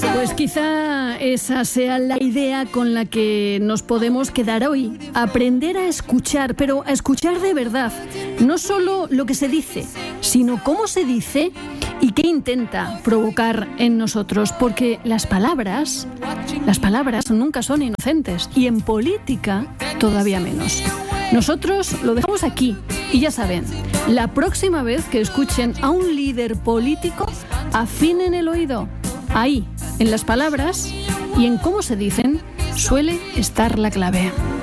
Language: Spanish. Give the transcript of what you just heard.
Pues quizá esa sea la idea con la que nos podemos quedar hoy. Aprender a escuchar, pero a escuchar de verdad. No solo lo que se dice, sino cómo se dice y qué intenta provocar en nosotros. Porque las palabras nunca son inocentes. Y en política todavía menos. Nosotros lo dejamos aquí. Y ya saben, la próxima vez que escuchen a un líder político, afinen el oído. Ahí, en las palabras y en cómo se dicen, suele estar la clave.